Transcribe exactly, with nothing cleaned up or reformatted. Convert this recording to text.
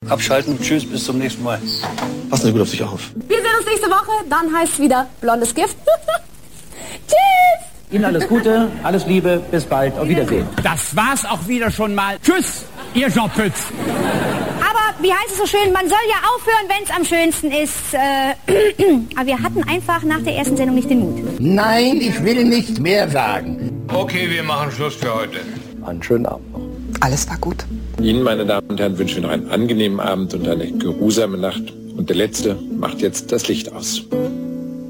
Abschalten. Tschüss, bis zum nächsten Mal. Passen Sie gut auf sich auf. Wir sehen uns nächste Woche. Dann heißt es wieder Blondes Gift. Tschüss. Ihnen alles Gute, alles Liebe, bis bald, auf Wiedersehen. Das war's auch wieder schon mal. Tschüss, ihr Joppitz. Aber wie heißt es so schön, man soll ja aufhören, wenn es am schönsten ist. Äh, aber wir hatten einfach nach der ersten Sendung nicht den Mut. Nein, ich will nicht mehr sagen. Okay, wir machen Schluss für heute. Einen schönen Abend noch. Alles war gut. Ihnen, meine Damen und Herren, wünschen wir noch einen angenehmen Abend und eine geruhsame Nacht. Und der Letzte macht jetzt das Licht aus.